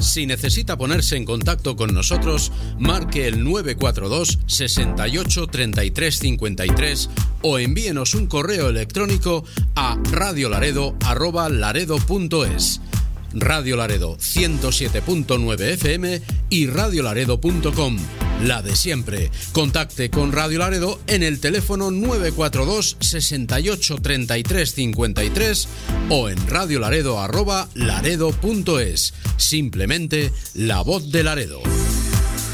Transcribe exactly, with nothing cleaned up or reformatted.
Si necesita ponerse en contacto con nosotros, marque el nueve cuatro dos, sesenta y ocho, treinta y tres cincuenta y tres o envíenos un correo electrónico a radiolaredo arroba laredo punto es. Radio Laredo ciento siete punto nueve F M y radiolaredo punto com. La de siempre. Contacte con Radio Laredo en el teléfono nueve cuatro dos, sesenta y ocho, treinta y tres cincuenta y tres o en radiolaredo arroba laredo punto es. Simplemente la voz de Laredo.